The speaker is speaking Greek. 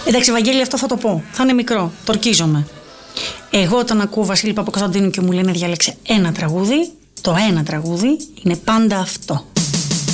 Εντάξει, Βαγγέλη, αυτό θα το πω. Θα είναι μικρό. Το ορκίζομαι. Εγώ όταν ακούω Βασίλη Παπακοσταντίνου και μου λένε διάλεξε ένα τραγούδι, το ένα τραγούδι είναι πάντα αυτό.